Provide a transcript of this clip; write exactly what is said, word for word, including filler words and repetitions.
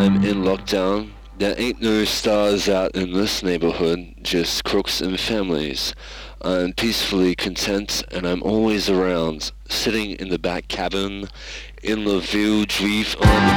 I'm in lockdown. There ain't no stars out in this neighborhood, just crooks and families. I'm peacefully content and I'm always around, sitting in the back cabin in the village reef on the